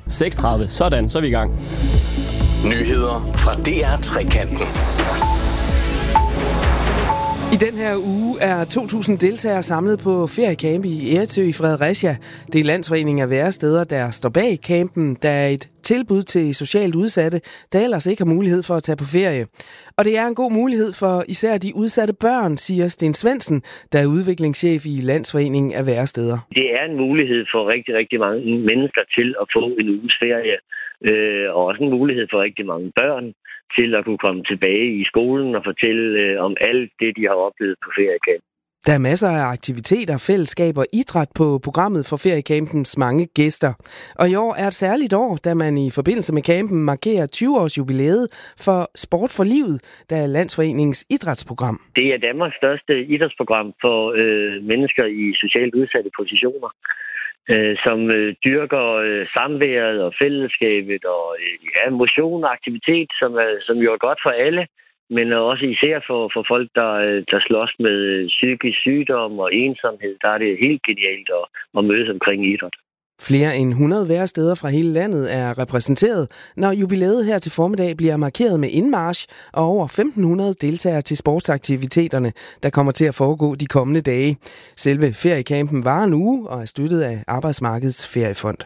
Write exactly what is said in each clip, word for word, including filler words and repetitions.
seks tredive. Sådan, så er vi i gang. Nyheder fra D R Trekanten. I den her uge er to tusind deltagere samlet på feriecamp i Erritsø i Fredericia. Det er Landsforeningen af Væresteder, der står bag campen. Der er et tilbud til socialt udsatte, der ellers ikke har mulighed for at tage på ferie. Og det er en god mulighed for især de udsatte børn, siger Sten Svendsen, der er udviklingschef i Landsforeningen af Væresteder. Det er en mulighed for rigtig, rigtig mange mennesker til at få en uges ferie, øh, og også en mulighed for rigtig mange børn til at kunne komme tilbage i skolen og fortælle øh, om alt det, de har oplevet på feriecamp. Der er masser af aktiviteter, fællesskaber og idræt på programmet for feriecampens mange gæster. Og i år er et særligt år, da man i forbindelse med campen markerer tyve års jubilæet for Sport for Livet, der er Landsforeningens idrætsprogram. Det er Danmarks største idrætsprogram for øh, mennesker i socialt udsatte positioner, øh, som øh, dyrker øh, samværet og fællesskabet og øh, ja, motion og aktivitet, som, er, som jo er godt for alle. Men også især for, for folk, der, der slås med psykisk sygdom og ensomhed, der er det helt genialt at, at mødes omkring idræt. Flere end hundrede væresteder fra hele landet er repræsenteret, når jubilæet her til formiddag bliver markeret med indmarch og over femten hundrede deltagere til sportsaktiviteterne, der kommer til at foregå de kommende dage. Selve feriecampen varer en uge og er støttet af Arbejdsmarkedets Feriefond.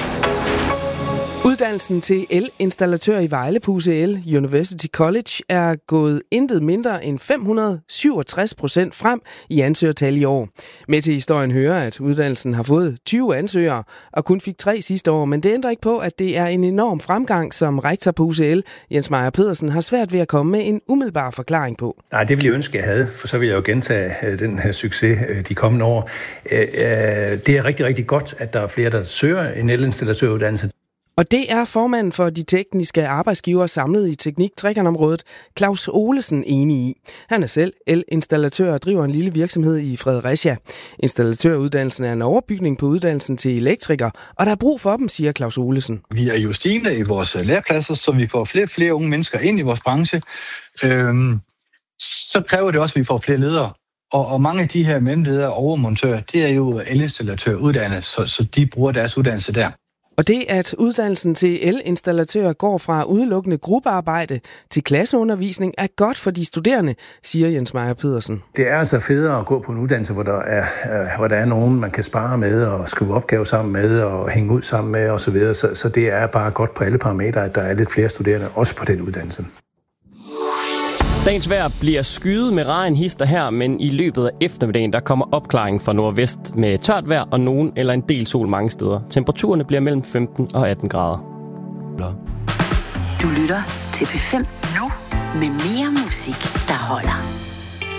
Uddannelsen til elinstallatør i Vejle på U C L University College er gået intet mindre end fem hundrede og syvogtres procent frem i ansøgertal i år. Med til historien hører, at uddannelsen har fået tyve ansøgere og kun fik tre sidste år, men det ændrer ikke på, at det er en enorm fremgang, som rektor på U C L, Jens Meyer Pedersen, har svært ved at komme med en umiddelbar forklaring på. Nej, det ville jeg ønske, jeg havde, for så vil jeg jo gentage den her succes de kommende år. Det er rigtig, rigtig godt, at der er flere, der søger en elinstallatøruddannelse. Og det er formanden for de tekniske arbejdsgivere samlet i Teknik-Trekantområdet, Claus Olesen, enig i. Han er selv elinstallatør og driver en lille virksomhed i Fredericia. Installatøruddannelsen er en overbygning på uddannelsen til elektriker, og der er brug for dem, siger Claus Olesen. Vi er jo stigende i vores lærepladser, så vi får flere og flere unge mennesker ind i vores branche. Øhm, så kræver det også, at vi får flere ledere. Og, og mange af de her mellemledere og overmontører, det er jo elinstallatør uddannet, så, så de bruger deres uddannelse der. Og det, at uddannelsen til elinstallatør går fra udelukkende gruppearbejde til klasseundervisning, er godt for de studerende, siger Jens Meyer Pedersen. Det er altså federe at gå på en uddannelse, hvor der er, hvor der er nogen, man kan spare med og skrive opgaver sammen med og hænge ud sammen med osv. Så, så det er bare godt på alle parametre, at der er lidt flere studerende, også på den uddannelse. Dagens vejr bliver skyet med regn hister her, men i løbet af eftermiddagen der kommer opklaring fra nordvest med tørt vejr og nogen eller en del sol mange steder. Temperaturerne bliver mellem femten og atten grader. Du lytter til P fem nu med mere musik, der holder.